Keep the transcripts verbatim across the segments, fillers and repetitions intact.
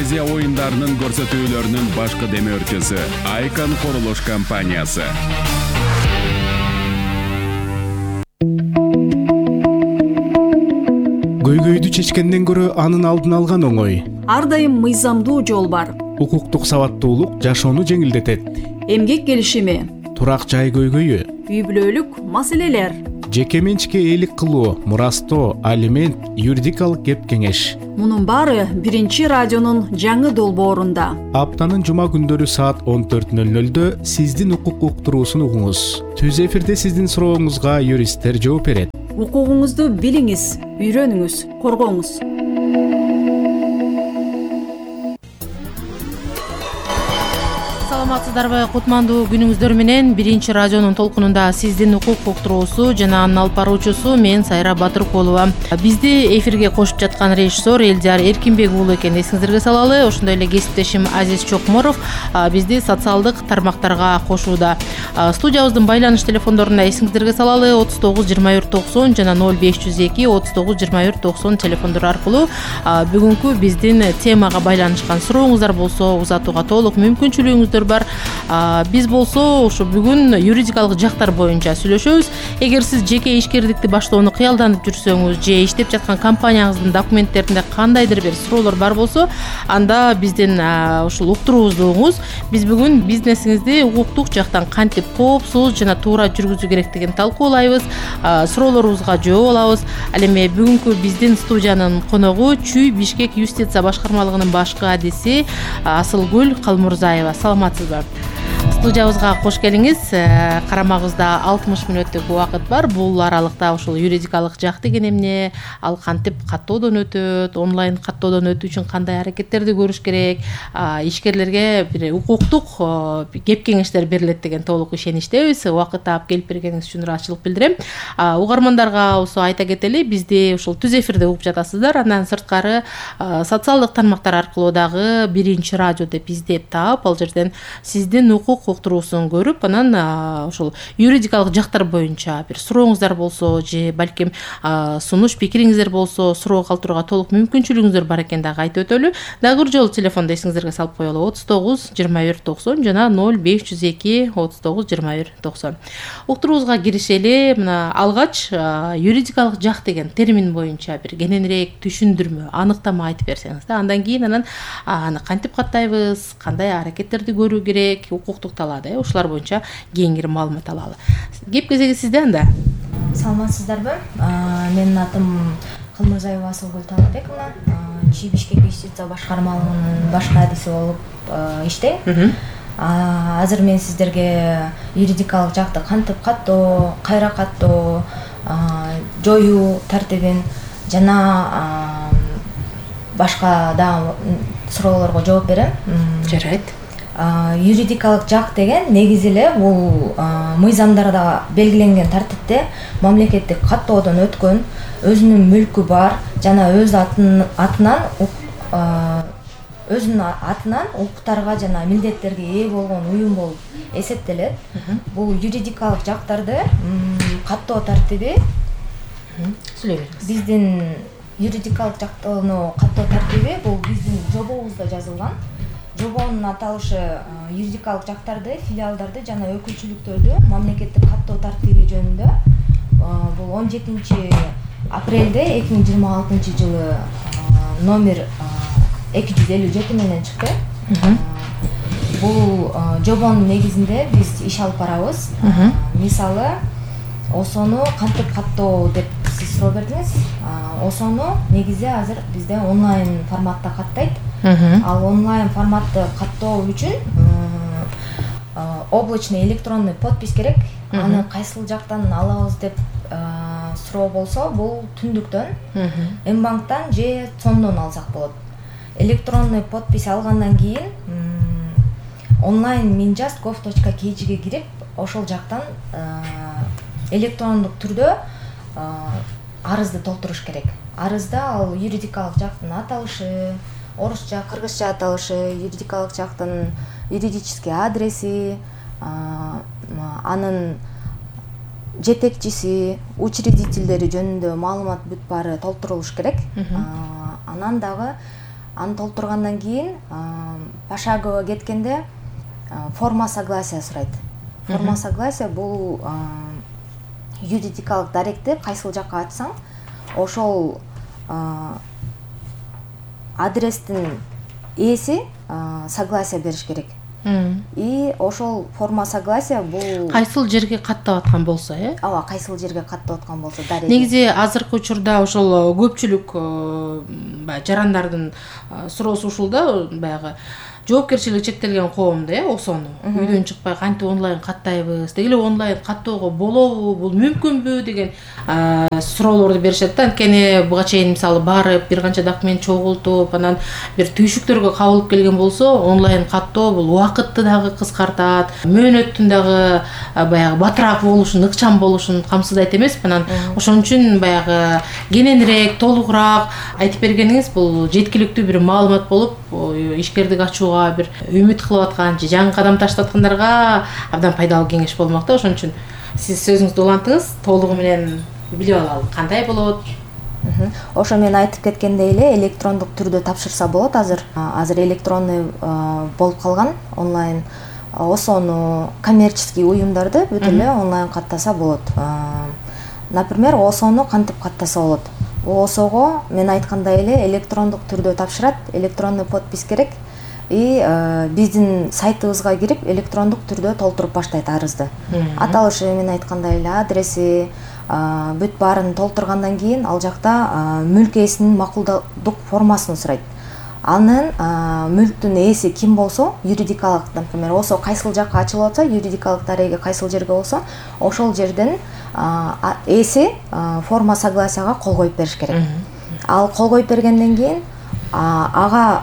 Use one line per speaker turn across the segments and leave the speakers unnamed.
Азия оюндарынын көрсөтүүлөрүнүн башкы демөөрчүсү Айкон курулуш компаниясы.
Көйгөйдү чечкенден көрө анын алдын алган оңой.
Ар дайым мыйзамдуу жол бар.
Укуктук сабаттуулук жашоону жеңилдетет.
Эмгек келишими,
турак жай көйгөйү,
үй бүлөлүк маселелер,
жеке менчикке ээлик кылуу, мурастоо, алимент, юридикалык кеп кеңеш.
Мунун баары биринчи радионун жаңы долбоорунда.
Аптанын жума күндөрү саат он төрт нөл нөлдө сиздин укук уктуруусун угуңуз. Түз эфирде сиздин сурооңузга юристтер жооп берет.
Укугуңузду билиңиз, үйрөнүңүз, коргоңуз.
Саламатсыздарбы, кутмандуу күнүңүздөр менен биринчи радионун толкунунда сиздин укук уктуруусу жана анын алып баруучусу мен Сайра Батыркулова. Бизди эфирге кошуп жаткан режиссер Элдияр Эркинбек уулу экенин эсиңиздерге салалы. Ошондой эле кесиптешим Азиз Чокморов бизди социалдык тармактарга кошууда. Студиябыздын байланыш телефондорун эсиңиздерге салалы: отуз тогуз жыйырма бир токсон жана ноль беш жүз эки отуз тогуз жыйырма бир токсон телефондору аркылуу бүгүнкү биздин темага байланышкан сурооңуздар болсо узатууга толук мүмкүнчүлүгүңүздөр бар. Биз болсо ушу бүгүн юридикалык жактар боюнча сүйлөшөбүз. Эгер сиз жеке ишкердикти баштоону кыялданып жүрсөңүз же иштеп жаткан компанияңыздын документтеринде кандайдыр бир суроолор бар болсо, анда биздин ушул уктуруубузду угуңуз. Биз бүгүн бизнесиңизди укуктук жактан кантип коопсуз жана туура жүргүзүү керектигин талкуулайбыз, суроолорубузга жооп алабыз. Ал эми бүгүнкү биздин студиянын коногу Чүй Бишкек юстиция башкармалыгынын башкы адиси Асылгүл Калмурзаева. Саламатсызбы? Студиябызга кош келиңиз. Карамагыбызда алтымыш мүнөттүк убакыт бар. Бул аралыкта ушул юридикалык жак деген эмне, ал кантип каттоодон өтөт, онлайн каттоодон өтүү үчүн кандай аракеттерди көрүш керек, ишкерлерге бир укуктук кеп кеңештер берилет деген толук ишеничтебиз. Убакыт таап келип бергениңиз үчүн ыраазычылык билдирем. Угармандарга болсо айта кетели, бизди ушул түз эфирде угуп жатасыздар. Андан сырткары социалдык тармактар аркылуу дагы биринчи радио деп издеп таап, ал жерден сиздин укук уктуруусун көрүп, анан ушул юридикалык жактар боюнча бир сурооңуздар болсо же балким сунуш пикириңиздер болсо, суроо калтырууга толук мүмкүнчүлүгүңүздөр бар экен дагы айтып өтөлү. Дагы бир жолу телефонду эсиңиздерге салып коелу: отуз тогуз жыйырма бир токсон жана ноль беш жүз эки отуз тогуз жыйырма бир токсон. Уктуруубузга киришели. Мына алгач юридикалык жак деген термин боюнча бир кененирээк түшүндүрмө, аныктама айтып берсеңиз да. Андан кийин анан аны кантип каттайбыз, кандай аракеттерди көрүү керек, укуктук талаада, э, ушулар боюнча кеңири маалымат алалы. Кеп кезеги сизде анда.
Саламатсыздарбы? Менин атым Калмурзаева Асылгүл Талапбековна. Чүй Бишкек юстиция башкармалыгынын башкы адиси болуп иштейм. Азыр мен сиздерге юридикалык жакты кантип каттоо, кайра каттоо, жоюу тартибин жана башка да суроолорго жооп берем.
Жарайт.
Юридикалык жак деген негизи эле бул мыйзамдарда белгиленген тартипте мамлекеттик каттоодон өткөн, өзүнүн мүлкү бар жана өз атынан өзүнүн атынан укуктарга жана милдеттерге ээ болгон уюм болуп эсептелет. Бул юридикалык жактарды каттоо тартиби
сүйлөй бериңиз.
Биздин юридикалык жактоону каттоо тартиби бул биздин жобобузда жазылган. Жобонун аталышы юридикалык жактарды, филиалдарды жана өкүлчүлүктөрдү мамлекеттик каттоо тартиби жөнүндө бул он жетинчи апрелде эки миң жыйырма алтынчы жылы номер эки жүз элүү жети менен чыкты. Бул жобонун негизинде биз иш алып барабыз. Мисалы, осону кантип каттоо деп сиз суроо бердиңиз. Осону негизи азыр бизде онлайн форматта каттайт. Ал онлайн форматты каттоо үчүн облачный электронный подпись керек. Аны кайсыл жактан алабыз деп суроо болсо, бул түндүктөн, М-банктан же цомдон алсак болот. Электронный подпись алгандан кийин онлайн minjust gov точка kgге кирип, ошол жактан электрондук түрдө арызды толтуруш керек. Арызда ал юридикалык жактын аталышы, орусча, кыргызча аталышы, юридикалык жактын юридический адреси, анын жетекчиси, учредительдери жөнүндө маалымат бүт баары толтурулуш керек. Анан дагы аны толтургандан кийин пошагово кеткенде форма согласия сурайт. Форма согласия бул юридикалык даректи кайсыл жакка ачсаң, ошол адрестин ээси согласия бериш керек. И ошол форма согласия бул
кайсыл жерге каттап аткан болсо, э?
Ооба, кайсыл жерге каттап аткан болсо дареги.
Негизи азыркы учурда ошол көпчүлүк баягы жарандардын суроосу ушул да, баягы жоопкерчилиги чектелген коомду, э, осону үйдөн чыкпай кантип онлайн каттайбыз, деги эле онлайн каттоого болобу, бул мүмкүнбү деген суроолорду беришет да. Анткени буга чейин мисалы барып бир канча документ чогултуп, анан бир түйшүктөргө кабылып келген болсо, онлайн каттоо бул убакытты дагы кыскартат, мөөнөттүн дагы баягы батыраак болушун, ыкчам болушун камсыздайт эмес. Анан ошон үчүн баягы кененирээк, толугураак айтып бергениңиз бул жеткиликтүү бир маалымат болуп, ишкердик ачууга бир үмүт кылып аткан же жаңы кадам таштап аткандарга абдан пайдалуу кеңеш болмок да. Ошон үчүн сиз сөзүңүздү улантыңыз, толугу менен билип алалы кандай болот.
Ошо мен айтып кеткендей эле электрондук түрдө тапшырса болот. Азыр азыр электронный болуп калган онлайн. Осону коммерческий уюмдарды бүт эле онлайн каттаса болот. Например, осону кантип каттаса болот? Осого мен айткандай эле электрондук түрдө тапшырат, электронный подпись керек. И биздин сайтыбызга кирип электрондук түрдө толтуруп баштайт арызды. Аталышы мен айткандай эле адреси, бүт баарын толтургандан кийин ал жакта мүлк ээсинин макулдук формасын сурайт. Анын мүлктүн ээси ким болсо, юридикалык, например, осо кайсыл жакка ачылып атса, юридикалык дареги кайсыл жерге болсо, ошол жерден ээси форма согласияга кол коюп бериш керек. Ал кол коюп бергенден кийин ага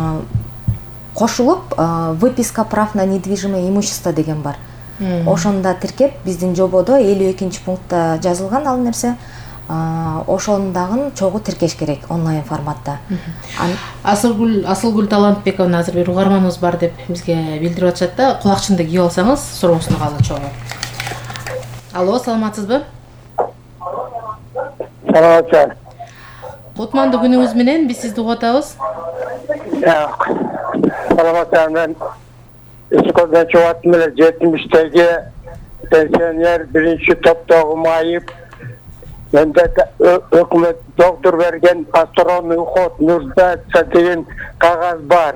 кошулуп выписка прав на недвижимое имущество деген бар. Ошондо тиркеп, биздин жободо элүү экинчи пунктта жазылган ал нерсе. Ошондагын чогуу тиркеш керек онлайн форматта.
Асылгүл Асылгүл Талантбековна азыр бир угарманыбыз бар деп бизге билдирип атышат да. Кулакчынды кийип алсаңыз, суроосуна калы чогуу. Алло, саламатсызбы?
Саламатсызбы.
Кутмандуу күнүңүз менен биз сизди угуп атабыз.
Саламатсызбы. Мен Ишколдон чыгаттым эле, жетимиштеги пенсионер, биринчи топтогу майып. Менде өкмөт доктор берген посторонний уход нуждается деген кагаз бар.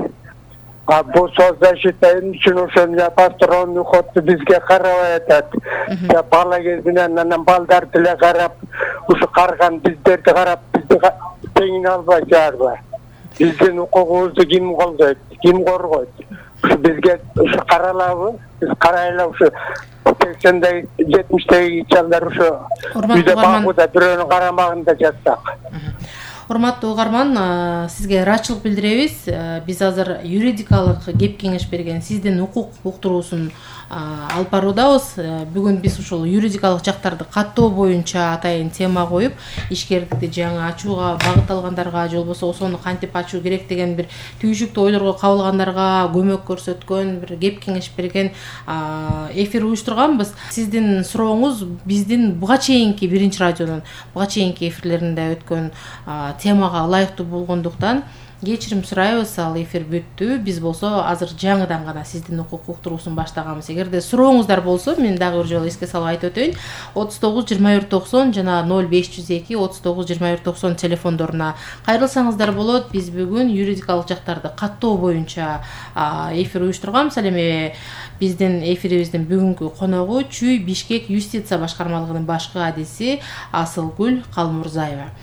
А бул соцзащита үчүн ошону посторонний уходду бизге карабай атат. Я бала кезинен анан балдарды эле карап, ушу карган биздерди карап, бизди теңине албай жатабы. Биздин укугубузду ким колдойт, ким коргойт? Ушу бизге ушу каралабы, биз карайлы ушу сексендеги, жетимиштеги чалдар ушу үйдө багууда бирөөнүн карамагында жатсак.
Урматтуу угарман, сизге ыраачылык билдиребиз. Биз азыр юридикалык кеп кеңеш берген сиздин укук уктуруусун алып баруудабыз. Бүгүн биз ушул юридикалык жактарды каттоо боюнча атайын тема коюп, ишкердикти жаңы ачууга багыт алгандарга, же болбосо осону кантип ачуу керек деген бир түйшүктүү ойлорго кабылгандарга көмөк көрсөткөн, бир кеп кеңеш берген эфир уюштурганбыз. Сиздин сурооңуз биздин буга чейинки биринчи радионун буга чейинки эфирлеринде өткөн темага ылайыктуу болгондуктан кечирим сурайбыз. Ал эфир бүттү. Биз болсо азыр жаңыдан гана сиздин укук уктуруусун баштаганбыз. Эгерде сурооңуздар болсо, мен дагы бир жолу эске салып айтып өтөйүн. отуз тогуз жыйырма бир токсон жана ноль беш жүз эки отуз тогуз жыйырма бир токсон телефондоруна кайрылсаңыздар болот. Биз бүгүн юридикалык жактарды каттоо боюнча эфир уюштурганбыз. Ал эми биздин эфирибиздин бүгүнкү коногу Чүй Бишкек юстиция башкармалыгынын башкы адиси Асылгүл Калмурзаева.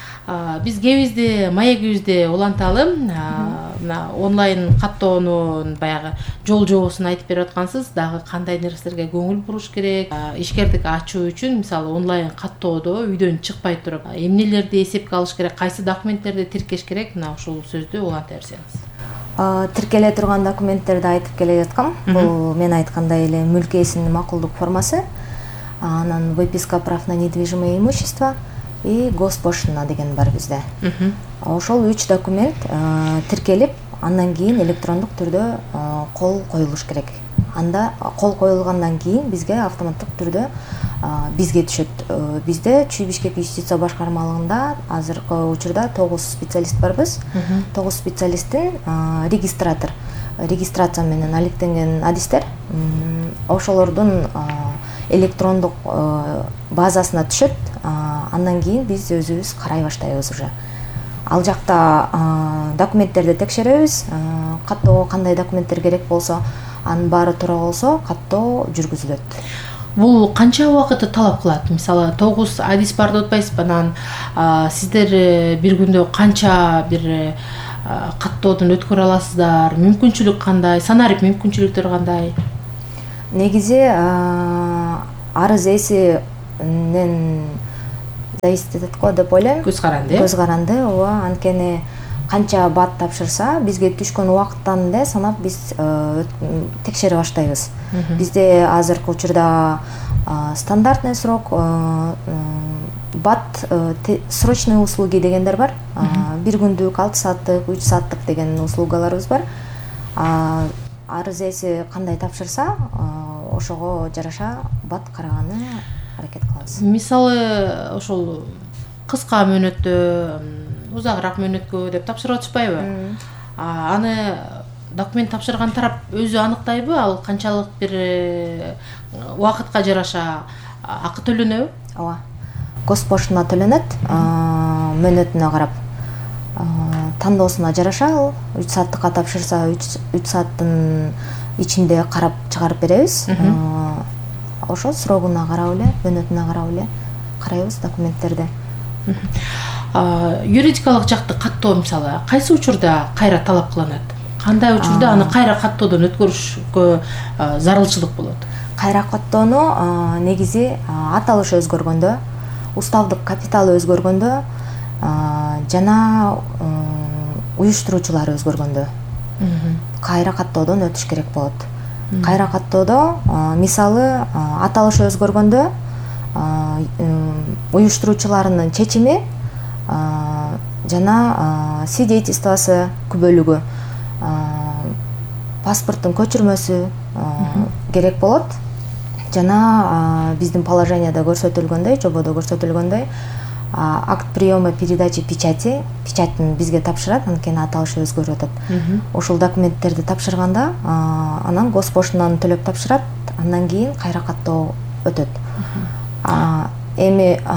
Биз кебизди маегибизди уланталы. Мына онлайн каттоонун баягы жол жобосун айтып берип аткансыз. Дагы кандай нерселерге көңүл буруш керек? Ишкердик ачуу үчүн мисалы онлайн каттоодо үйдөн чыкпай туруп эмнелерди эсепке алыш керек, кайсы документтерди тиркеш керек? Мына ушул сөздү уланта берсеңиз.
Тиркеле турган документтерди айтып келе жаткам. Бул мен айткандай эле мүлк ээсинин макулдук формасы, анан выписка прав на недвижимое имущество и госпошлина деген бар бизде. Ошол үч документ тиркелип, андан кийин электрондук түрдө кол коюлуш керек. Анда кол коюлгандан кийин бизге автоматтык түрдө бизге түшөт. Бизде Чүй Бишкек юстиция башкармалыгында азыркы учурда тогуз специалист барбыз. тогуз специалисттин регистратор, регистрация менен алектенген адистер ошолордун электрондук базасына түшөт. Андан кийин биз өзүбүз карай баштайбыз уже. Ал жакта документтерди текшеребиз. Каттоого кандай документтер керек болсо, анын баары туура болсо, каттоо жүргүзүлөт.
Бул канча убакытты талап кылат? Мисалы, тогуз адис бар деп атпайсызбы? Анан сиздер бир күндө канча бир каттоодон өткөрө аласыздар? Мүмкүнчүлүк кандай? Санарип мүмкүнчүлүктөр кандай?
Негизи арыз ээсинен зависит этет го деп ойлойм.
Көз каранды.
Көз каранды, ооба. Анткени канча бат тапшырса, бизге түшкөн убакыттан эле санап биз текшере баштайбыз. Бизде азыркы учурда стандартный срок, бат срочные услуги дегендер бар. Бир күндүк, алты сааттык, үч сааттык деген услугаларыбыз бар. Арыз ээси кандай тапшырса, ошого жараша бат караганы аракет кылабыз.
Мисалы, ошол кыска мөөнөттө, узагыраак мөөнөткө деп тапшырып атышпайбы? Аны документ тапшырган тарап өзү аныктайбы? Ал канчалык бир убакытка жараша акы төлөнөбү?
Ооба. Госпоштуна төлөнөт, мөөнөтүнө карап. Тандоосуна жараша ал үч сааттыкка тапшырса, үч сааттын ичинде карап чыгарып беребиз. Ошол срогуна карап эле, мөөнөтүнө карап эле карайбыз документтерди.
Юридикалык жакты каттоо мисалы, кайсы учурда кайра талап кылынат? Кандай учурда аны кайра каттоодон өткөрүшкө зарылчылык болот?
Кайра каттоону негизи аталышы өзгөргөндө, уставдык капиталы өзгөргөндө жана уюштуруучулары өзгөргөндө кайра каттоодон өтүш керек болот. Кайра каттоодо мисалы аталышы өзгөргөндө уюштуруучуларынын чечими жана свидетельствосы күбөлүгү, паспорттун көчүрмөсү керек болот. Жана биздин положенияда көрсөтүлгөндөй, жободо көрсөтүлгөндөй, акт приема передачи печати, печатын бизге тапшырат, анткени аталышы өзгөрүп атат. Ошол документтерди тапшырганда, анан госпоштунан төлөп тапшырат, андан кийин кайра каттоо өтөт. Эми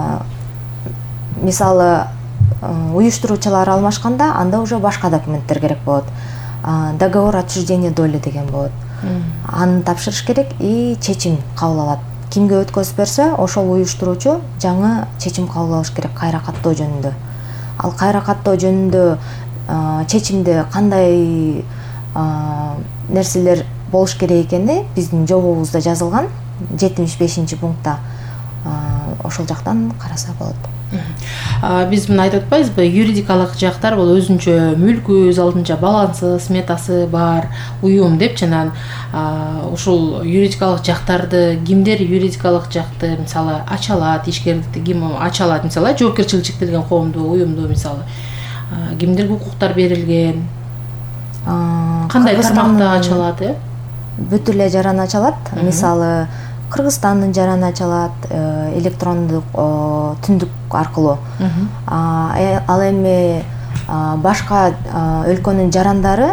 мисалы уюштуруучулар алмашканда, анда уже башка документтер керек болот. Договор отчуждения доли деген болот. Аны тапшырыш керек и чечим кабыл алат. Кимге өткөзүп берсе, ошол уюштуруучу жаңы чечим кабыл алыш керек кайра каттоо жөнүндө. Ал кайра каттоо жөнүндө чечимде кандай нерселер болуш керек экени биздин жобобузда жазылган, жетимиш бешинчи пунктта. Ошол жактан караса болот.
Биз муну айтып атпайбызбы? Юридикалык жактар бул өзүнчө мүлкү, өз алдынча балансы, сметасы бар уюм деп, жана ушул юридикалык жактарды кимдер юридикалык жакты мисалы ача алат, ишкерликти ким ача алат, мисалы жоопкерчилиги чектелген коомду, уюмду мисалы кимдерге укуктар берилген? Кандай тармакта ача алат, э?
Бүт эле жаран ача алат. Мисалы Кыргызстандын жараны ача алат, электрондук түндүк аркылуу. Ал эми башка өлкөнүн жарандары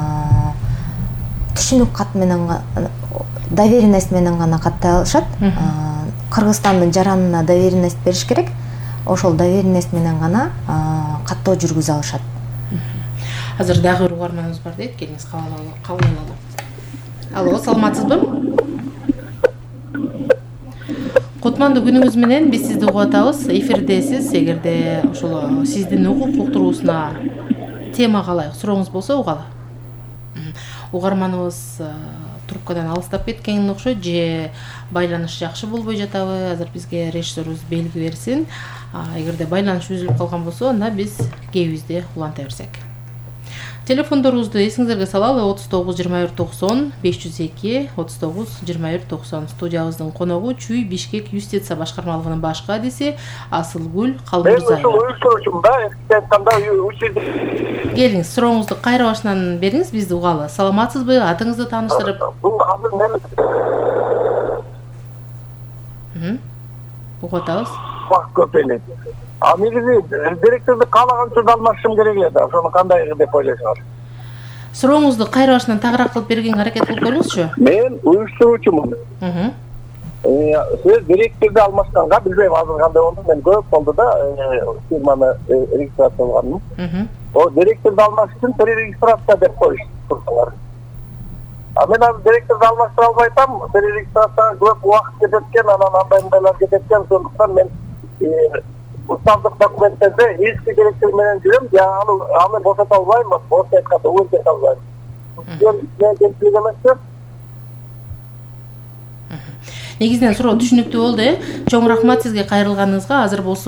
түшүнүк кат менен, доверенность менен гана каттай алышат. Кыргызстандын жаранына доверенность бериш керек. Ошол доверенность менен гана каттоо жүргүзө алышат.
Азыр дагы бир угарманыбыз бар дейт, келиңиз кабыл алалы. Алло, саламатсызбы? Кутмандуу күнүңүз менен, биз сизди угуп атабыз. Эфирдесиз. Эгерде ошол сиздин укук уктуруусуна темага ылайык сурооңуз болсо угалы. Угарманыбыз трубкадан алыстап кеткен окшойт, же байланыш жакшы болбой жатабы? Азыр бизге режиссерубуз белги берсин. Эгерде байланыш үзүлүп калган болсо, анда биз кээбизде уланта берсек. Телефондорубузду эсиңизерге салалы: отуз тогуз жыйырма бир токсон беш жүз эки, отуз тогуз жыйырма бир токсон. Студиябыздын коногу Чүй Бишкек юстиция башкармалыгынын башкы адиси Асылгүл Калмурзаева.
Мен уюштуруучумун да, кандай учурда.
Келиңиз, сурооңузду кайра башынан бериңиз, бизди угалы. Саламатсызбы? Атыңызды тааныштырып.
Бул азыр мен
угуп атабыз.
Убакыт көп эле. А негизи директорду каалаганча да алмашым керек эле. Ошону кандай деп ойлойсуңар?
Сурооңузду кайра башынан тагыраак кылып бергенге аракет кылып көрүңүзчү.
Мен уюштуруучумун. Сиз директорду алмашканга билбейм азыр кандай болду. Мен көп болду да фирманы регистрациялаганым. О директорду алмаш үчүн перерегистрация деп коюштур. А мен азыр директорду алмаштыра албай атам. Перерегистрацияга көп убакыт кетет экен, анан андай мындайлар кетет экен. Сондуктан мен уставдык документтерде эски директор менен жүрөм. Аны аны босото албайм, босото айтканда өзгөртө албайм. Мен кемчилик эмес.
Негизинен суроо түшүнүктүү болду, э. Чоң рахмат сизге кайрылганыңызга. Азыр болсо